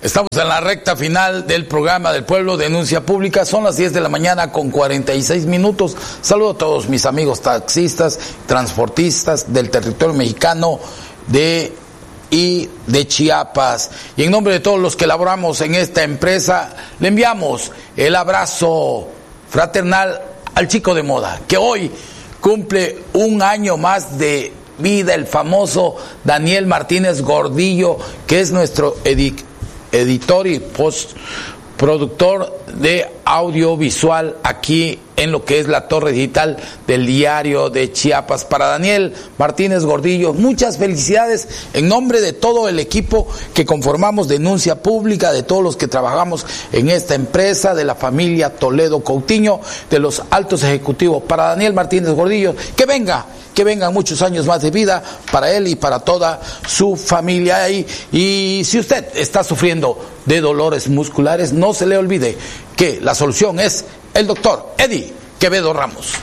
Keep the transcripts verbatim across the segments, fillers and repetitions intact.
Estamos en la recta final del programa del Pueblo, Denuncia Pública. Son las diez de la mañana con cuarenta y seis minutos. Saludo a todos mis amigos taxistas, transportistas del territorio mexicano de y de Chiapas. Y en nombre de todos los que laboramos en esta empresa, le enviamos el abrazo fraternal al chico de moda, que hoy cumple un año más de vida, el famoso Daniel Martínez Gordillo, que es nuestro editor. editor y postproductor de audiovisual aquí en lo que es la torre digital del Diario de Chiapas. Para Daniel Martínez Gordillo, muchas felicidades en nombre de todo el equipo que conformamos Denuncia Pública, de todos los que trabajamos en esta empresa, de la familia Toledo Coutinho, de los altos ejecutivos. Para Daniel Martínez Gordillo, que venga, que vengan muchos años más de vida para él y para toda su familia. Y, y si usted está sufriendo de dolores musculares, no se le olvide que la solución es el doctor Eddie Quevedo Ramos.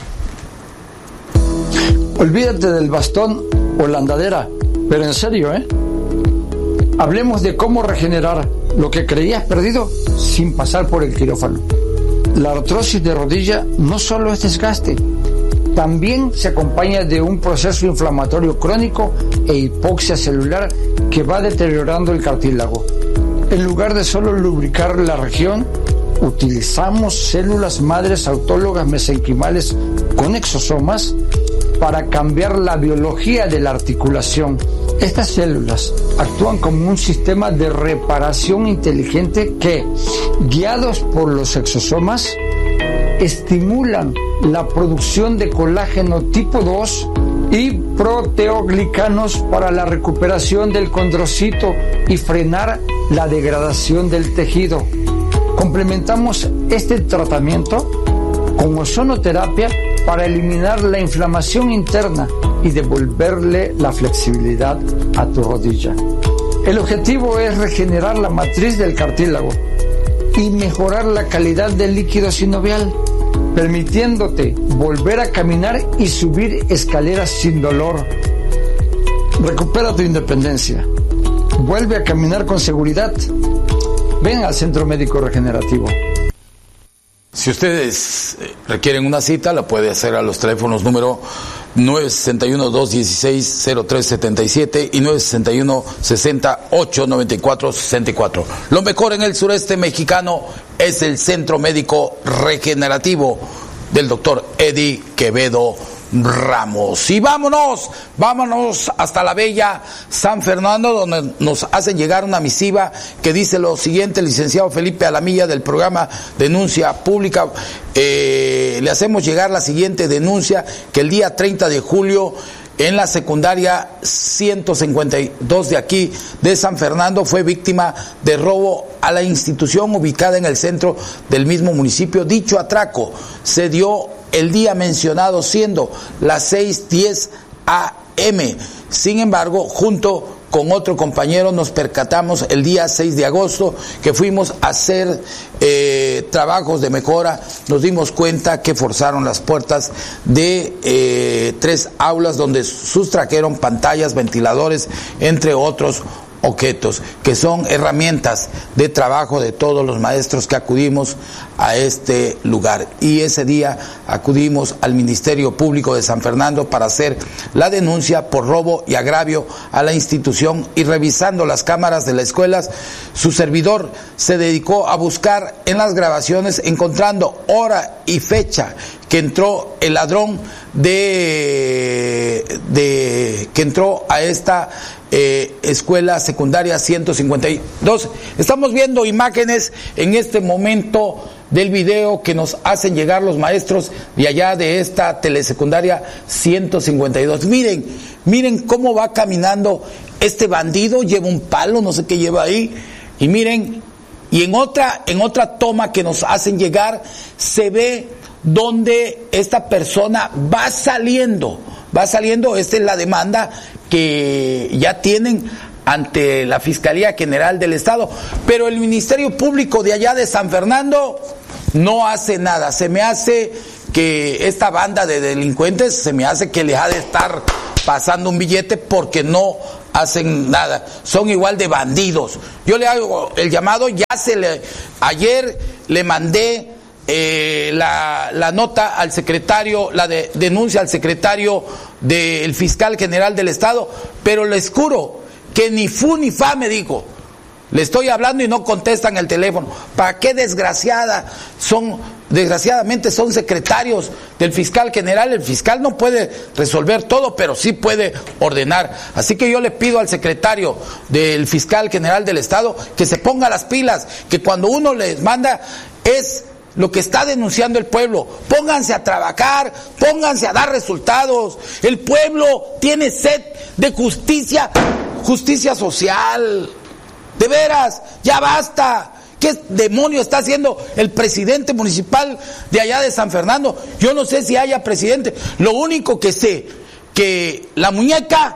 Olvídate del bastón o la andadera, pero en serio, ¿eh? Hablemos de cómo regenerar lo que creías perdido sin pasar por el quirófano. La artrosis de rodilla no solo es desgaste, también se acompaña de un proceso inflamatorio crónico e hipoxia celular que va deteriorando el cartílago. En lugar de solo lubricar la región, utilizamos células madres autólogas mesenquimales con exosomas para cambiar la biología de la articulación. Estas células actúan como un sistema de reparación inteligente que, guiados por los exosomas, estimulan la producción de colágeno tipo dos y proteoglicanos para la recuperación del condrocito y frenar la degradación del tejido. Complementamos este tratamiento con ozonoterapia para eliminar la inflamación interna y devolverle la flexibilidad a tu rodilla. El objetivo es regenerar la matriz del cartílago y mejorar la calidad del líquido sinovial, permitiéndote volver a caminar y subir escaleras sin dolor. Recupera tu independencia. Vuelve a caminar con seguridad. Ven al Centro Médico Regenerativo. Si ustedes requieren una cita, la puede hacer a los teléfonos número nueve seis uno, dos uno seis, cero tres siete siete y nueve seis uno, seis ocho nueve cuatro seis cuatro. Lo mejor en el sureste mexicano es el Centro Médico Regenerativo del doctor Eddie Quevedo Ramos. Y vámonos, vámonos hasta la bella San Fernando, donde nos hacen llegar una misiva que dice lo siguiente: el licenciado Felipe Alamilla del programa Denuncia Pública, eh, le hacemos llegar la siguiente denuncia, que el día treinta de julio en la secundaria ciento cincuenta y dos de aquí de San Fernando fue víctima de robo a la institución ubicada en el centro del mismo municipio. Dicho atraco se dio el día mencionado, siendo las seis diez a eme. Sin embargo, junto con otro compañero nos percatamos el día seis de agosto que fuimos a hacer eh, trabajos de mejora. Nos dimos cuenta que forzaron las puertas de eh, tres aulas donde sustrajeron pantallas, ventiladores, entre otros objetos, que son herramientas de trabajo de todos los maestros que acudimos a este lugar. Y ese día acudimos al Ministerio Público de San Fernando para hacer la denuncia por robo y agravio a la institución, y revisando las cámaras de las escuelas, su servidor se dedicó a buscar en las grabaciones, encontrando hora y fecha que entró el ladrón de, de que entró a esta Eh, escuela secundaria ciento cincuenta y dos. Estamos viendo imágenes en este momento del video que nos hacen llegar los maestros de allá de esta telesecundaria ciento cincuenta y dos. Miren, miren cómo va caminando este bandido, lleva un palo, no sé qué lleva ahí, y miren, y en otra, en otra toma que nos hacen llegar, se ve donde esta persona va saliendo, va saliendo, esta es la demanda que ya tienen ante la Fiscalía General del Estado, pero el Ministerio Público de allá de San Fernando no hace nada. Se me hace que esta banda de delincuentes, se me hace que les ha de estar pasando un billete, porque no hacen nada, son igual de bandidos. Yo le hago el llamado, ya se le, ayer le mandé eh, la, la nota al secretario, la de, denuncia al secretario del fiscal general del estado, pero les juro que ni fu ni fa me dijo. Le estoy hablando y no contestan el teléfono. ¿Para qué desgraciada? Son, desgraciadamente son secretarios del fiscal general. El fiscal no puede resolver todo, pero sí puede ordenar. Así que yo le pido al secretario del fiscal general del estado que se ponga las pilas, que cuando uno les manda es lo que está denunciando el pueblo. Pónganse a trabajar, pónganse a dar resultados. El pueblo tiene sed de justicia, justicia social. De veras, ya basta. ¿Qué demonio está haciendo el presidente municipal de allá de San Fernando? Yo no sé si haya presidente. Lo único que sé, que la muñeca,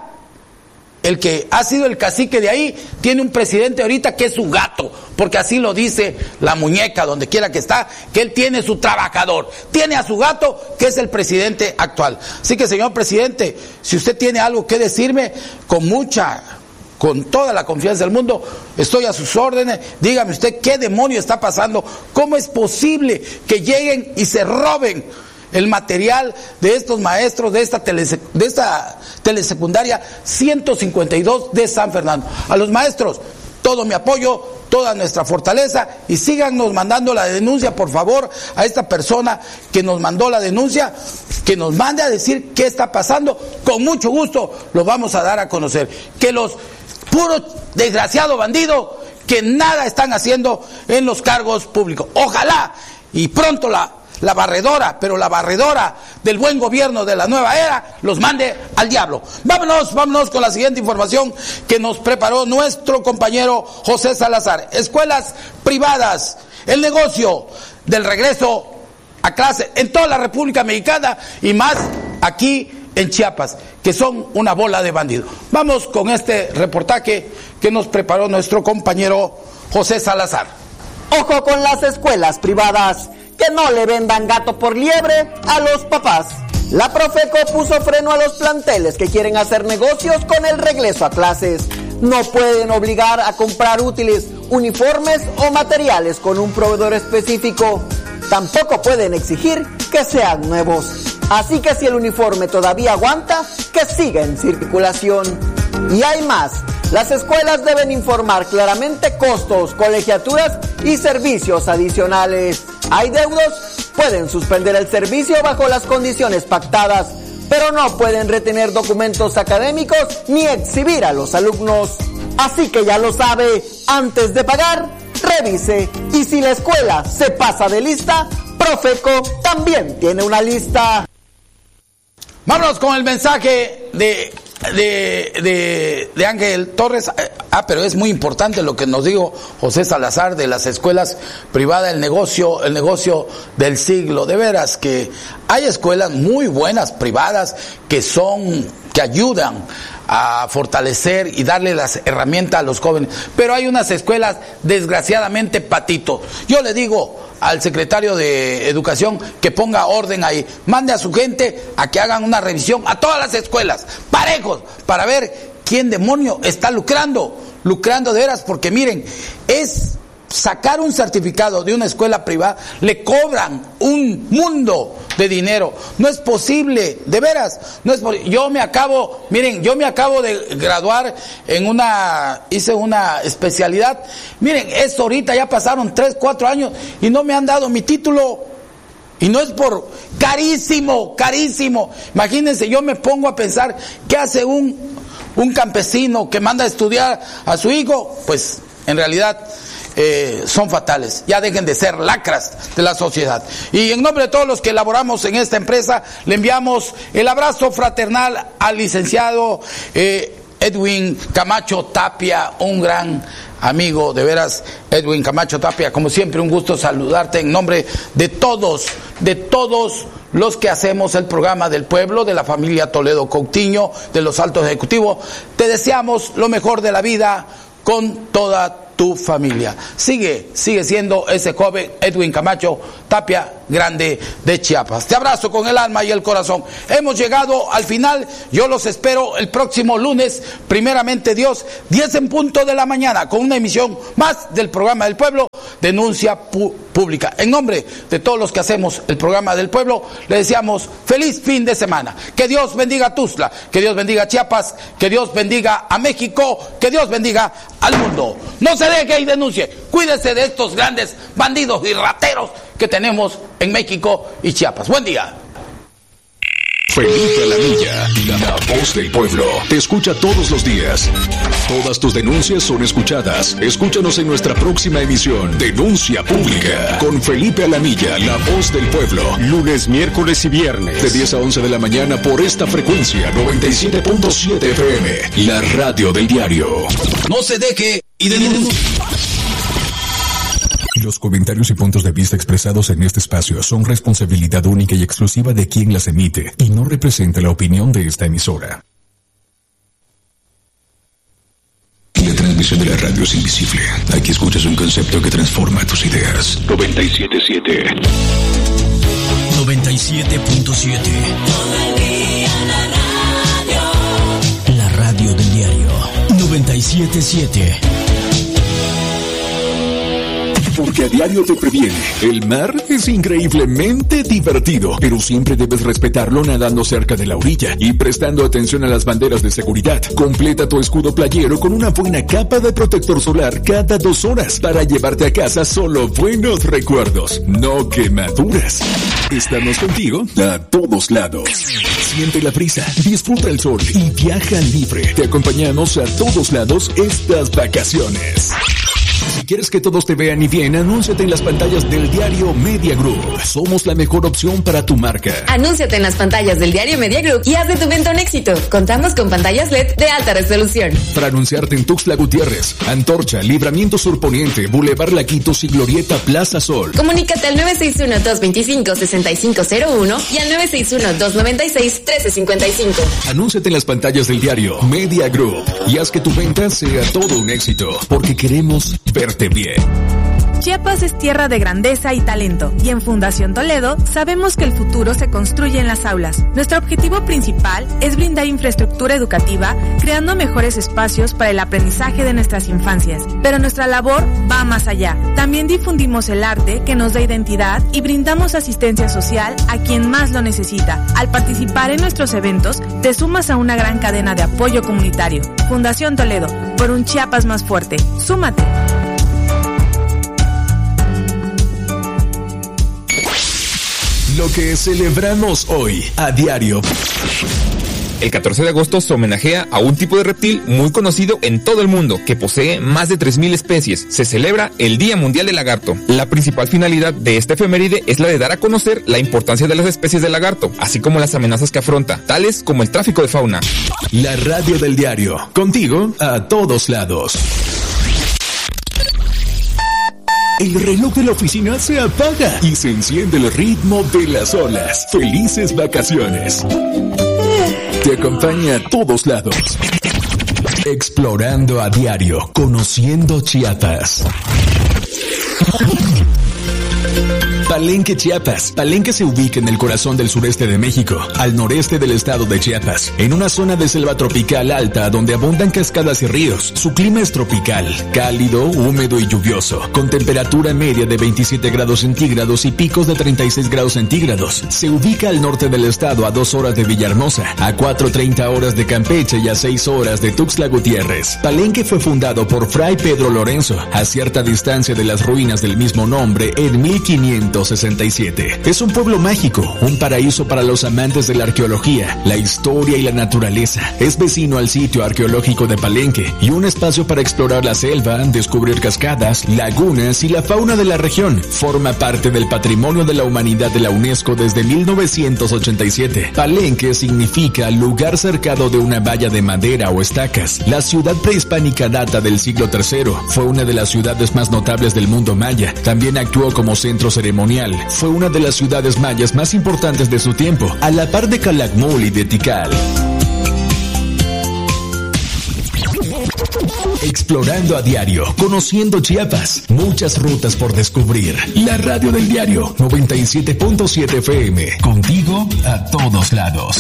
el que ha sido el cacique de ahí, tiene un presidente ahorita que es su gato, porque así lo dice la muñeca, donde quiera que está, que él tiene su trabajador, tiene a su gato, que es el presidente actual. Así que, señor presidente, si usted tiene algo que decirme, con mucha... con toda la confianza del mundo, estoy a sus órdenes. Dígame usted qué demonio está pasando, cómo es posible que lleguen y se roben el material de estos maestros de esta, telese, de esta telesecundaria ciento cincuenta y dos de San Fernando. A los maestros, todo mi apoyo, toda nuestra fortaleza, y síganos mandando la denuncia, por favor, a esta persona que nos mandó la denuncia, que nos mande a decir qué está pasando. Con mucho gusto lo vamos a dar a conocer. Que los puros desgraciados bandidos que nada están haciendo en los cargos públicos. Ojalá y pronto la, la barredora, pero la barredora del buen gobierno de la nueva era, los mande al diablo. Vámonos, vámonos con la siguiente información que nos preparó nuestro compañero José Salazar. Escuelas privadas, el negocio del regreso a clase en toda la República Mexicana y más aquí en Chiapas, que son una bola de bandidos. Vamos con este reportaje que nos preparó nuestro compañero José Salazar. Ojo con las escuelas privadas, que no le vendan gato por liebre a los papás. La Profeco puso freno a los planteles que quieren hacer negocios con el regreso a clases. No pueden obligar a comprar útiles, uniformes o materiales con un proveedor específico. Tampoco pueden exigir que sean nuevos. Así que si el uniforme todavía aguanta, que siga en circulación. Y hay más. Las escuelas deben informar claramente costos, colegiaturas y servicios adicionales. ¿Hay deudos? Pueden suspender el servicio bajo las condiciones pactadas, pero no pueden retener documentos académicos ni exhibir a los alumnos. Así que ya lo sabe, antes de pagar, revise. Y si la escuela se pasa de lista, Profeco también tiene una lista. Vámonos con el mensaje de, de, de, de Ángel Torres. Ah, pero es muy importante lo que nos dijo José Salazar de las escuelas privadas, el negocio, el negocio del siglo. De veras que hay escuelas muy buenas privadas que son, que ayudan a fortalecer y darle las herramientas a los jóvenes. Pero hay unas escuelas, desgraciadamente, patito. Yo le digo al secretario de Educación que ponga orden ahí, mande a su gente a que hagan una revisión a todas las escuelas, parejos, para ver quién demonio está lucrando, lucrando de veras, porque miren, es sacar un certificado de una escuela privada, le cobran un mundo de dinero. No es posible, de veras, no es posible. Yo me acabo, miren, yo me acabo de graduar en una, hice una especialidad. Miren, eso ahorita ya pasaron tres, cuatro años y no me han dado mi título. Y no es por carísimo, carísimo. Imagínense, yo me pongo a pensar, ¿qué hace un, un campesino que manda a estudiar a su hijo? Pues, en realidad, Eh, son fatales. Ya dejen de ser lacras de la sociedad. Y en nombre de todos los que elaboramos en esta empresa, le enviamos el abrazo fraternal al licenciado eh, Edwin Camacho Tapia, un gran amigo, de veras, Edwin Camacho Tapia, como siempre un gusto saludarte en nombre de todos, de todos los que hacemos el programa del pueblo, de la familia Toledo Coutinho, de los altos ejecutivos. Te deseamos lo mejor de la vida con toda tu familia. Sigue, sigue siendo ese joven Edwin Camacho Tapia Grande de Chiapas. Te abrazo con el alma y el corazón. Hemos llegado al final. Yo los espero el próximo lunes, primeramente Dios, diez en punto de la mañana, con una emisión más del programa del pueblo, Denuncia Pu- Pública. En nombre de todos los que hacemos el programa del pueblo, le deseamos feliz fin de semana. Que Dios bendiga a Tuzla, que Dios bendiga a Chiapas, que Dios bendiga a México, que Dios bendiga al mundo. No se deje y denuncie. Cuídese de estos grandes bandidos y rateros que tenemos en México y Chiapas. Buen día. Felipe Alamilla, la voz del pueblo, te escucha todos los días. Todas tus denuncias son escuchadas. Escúchanos en nuestra próxima emisión, Denuncia Pública, con Felipe Alamilla, la voz del pueblo. Lunes, miércoles y viernes, de diez a once de la mañana por esta frecuencia, noventa y siete punto siete F M, la radio del diario. No se deje y denuncie. Los comentarios y puntos de vista expresados en este espacio son responsabilidad única y exclusiva de quien las emite y no representa la opinión de esta emisora. La transmisión de la radio es invisible. Aquí escuchas un concepto que transforma tus ideas. noventa y siete punto siete noventa y siete punto siete. La radio del diario. noventa y siete punto siete. Porque a diario te previene. El mar es increíblemente divertido, pero siempre debes respetarlo nadando cerca de la orilla y prestando atención a las banderas de seguridad. Completa tu escudo playero con una buena capa de protector solar cada dos horas para llevarte a casa solo buenos recuerdos, no quemaduras. Estamos contigo a todos lados. Siente la brisa, disfruta el sol y viaja libre. Te acompañamos a todos lados estas vacaciones. Si quieres que todos te vean y bien, anúnciate en las pantallas del diario Media Group. Somos la mejor opción para tu marca. Anúnciate en las pantallas del diario Media Group y haz de tu evento un éxito. Contamos con pantallas L E D de alta resolución. Para anunciarte en Tuxtla Gutiérrez, Antorcha, Libramiento Sur Poniente, Boulevard Laquitos y Glorieta Plaza Sol. Comunícate al nueve seis uno, dos dos cinco, seis cinco cero uno y al nueve seis uno, dos nueve seis, uno tres cinco cinco. Anúnciate en las pantallas del diario Media Group y haz que tu venta sea todo un éxito, porque queremos verte bien. Chiapas es tierra de grandeza y talento, y en Fundación Toledo sabemos que el futuro se construye en las aulas. Nuestro objetivo principal es brindar infraestructura educativa, creando mejores espacios para el aprendizaje de nuestras infancias. Pero nuestra labor va más allá. También difundimos el arte que nos da identidad y brindamos asistencia social a quien más lo necesita. Al participar en nuestros eventos, te sumas a una gran cadena de apoyo comunitario. Fundación Toledo, por un Chiapas más fuerte. ¡Súmate! Lo que celebramos hoy a diario. El catorce de agosto se homenajea a un tipo de reptil muy conocido en todo el mundo, que posee más de tres mil especies. Se celebra el Día Mundial del Lagarto. La principal finalidad de esta efeméride es la de dar a conocer la importancia de las especies de lagarto, así como las amenazas que afronta, tales como el tráfico de fauna. La radio del diario, contigo a todos lados. El reloj de la oficina se apaga y se enciende el ritmo de las olas. Felices vacaciones. Te acompaña a todos lados. Explorando a diario, conociendo Chiapas. Palenque, Chiapas. Palenque se ubica en el corazón del sureste de México, al noreste del estado de Chiapas, en una zona de selva tropical alta donde abundan cascadas y ríos. Su clima es tropical, cálido, húmedo y lluvioso, con temperatura media de veintisiete grados centígrados y picos de treinta y seis grados centígrados. Se ubica al norte del estado, a dos horas de Villahermosa, a cuatro treinta horas de Campeche y a seis horas de Tuxtla Gutiérrez. Palenque fue fundado por Fray Pedro Lorenzo, a cierta distancia de las ruinas del mismo nombre, en mil quinientos sesenta y siete. Es un pueblo mágico, un paraíso para los amantes de la arqueología, la historia y la naturaleza. Es vecino al sitio arqueológico de Palenque y un espacio para explorar la selva, descubrir cascadas, lagunas y la fauna de la región. Forma parte del Patrimonio de la Humanidad de la UNESCO desde mil novecientos ochenta y siete. Palenque significa lugar cercado de una valla de madera o estacas. La ciudad prehispánica data del siglo tercero. Fue una de las ciudades más notables del mundo maya. También actuó como centro ceremonial. Fue una de las ciudades mayas más importantes de su tiempo, a la par de Calakmul y de Tikal. Explorando a diario, conociendo Chiapas, muchas rutas por descubrir. La radio del diario noventa y siete punto siete F M, contigo a todos lados.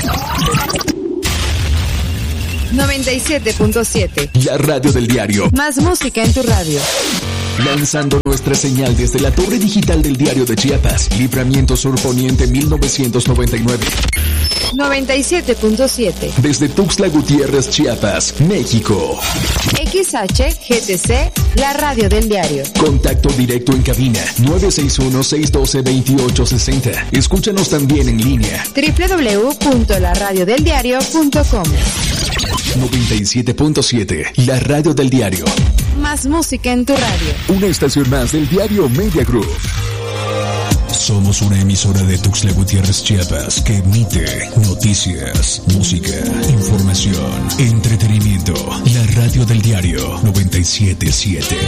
noventa y siete punto siete. La radio del diario. Más música en tu radio. Lanzando nuestra señal desde la torre digital del Diario de Chiapas, Libramiento Sur Poniente mil novecientos noventa y nueve. noventa y siete punto siete. Desde Tuxtla Gutiérrez, Chiapas, México. X H G T C, la radio del diario. Contacto directo en cabina nueve seis uno, seis uno dos, dos ocho seis cero. Escúchanos también en línea doble u doble u doble u punto la radio del diario punto com. noventa y siete punto siete, la radio del diario. Más música en tu radio. Una estación más del diario Media Group. Somos una emisora de Tuxtla Gutiérrez, Chiapas, que emite noticias, música, información, entretenimiento. La radio del diario noventa y siete punto siete.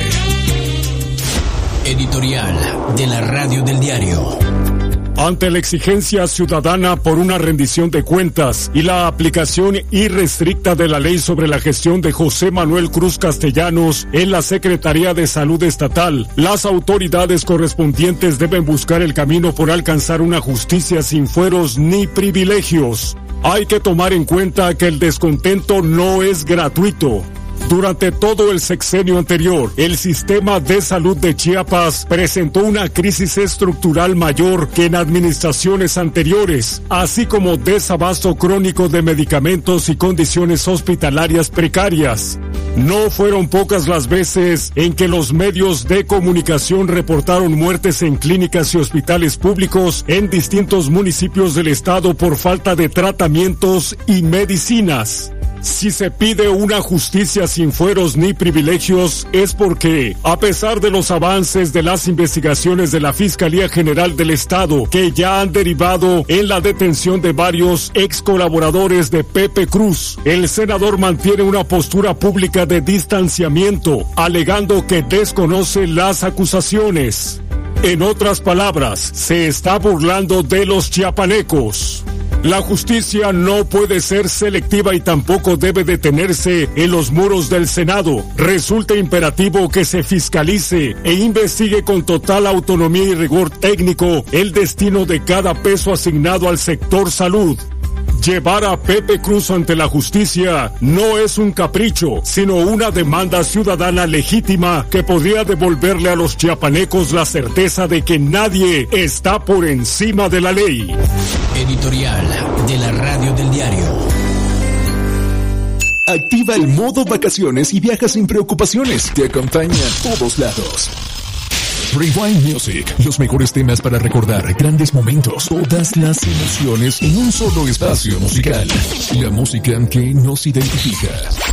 Editorial de la radio del diario. Ante la exigencia ciudadana por una rendición de cuentas y la aplicación irrestricta de la ley sobre la gestión de José Manuel Cruz Castellanos en la Secretaría de Salud Estatal, las autoridades correspondientes deben buscar el camino por alcanzar una justicia sin fueros ni privilegios. Hay que tomar en cuenta que el descontento no es gratuito. Durante todo el sexenio anterior, el sistema de salud de Chiapas presentó una crisis estructural mayor que en administraciones anteriores, así como desabasto crónico de medicamentos y condiciones hospitalarias precarias. No fueron pocas las veces en que los medios de comunicación reportaron muertes en clínicas y hospitales públicos en distintos municipios del estado por falta de tratamientos y medicinas. Si se pide una justicia sin fueros ni privilegios es porque, a pesar de los avances de las investigaciones de la Fiscalía General del Estado, que ya han derivado en la detención de varios ex colaboradores de Pepe Cruz, el senador mantiene una postura pública de distanciamiento, alegando que desconoce las acusaciones. En otras palabras, se está burlando de los chiapanecos. La justicia no puede ser selectiva y tampoco debe detenerse en los muros del Senado. Resulta imperativo que se fiscalice e investigue con total autonomía y rigor técnico el destino de cada peso asignado al sector salud. Llevar a Pepe Cruz ante la justicia no es un capricho, sino una demanda ciudadana legítima que podría devolverle a los chiapanecos la certeza de que nadie está por encima de la ley. Editorial de la radio del diario. Activa el modo vacaciones y viaja sin preocupaciones. Te acompaña a todos lados. Rewind Music, los mejores temas para recordar grandes momentos, todas las emociones en un solo espacio musical. La música que nos identifica.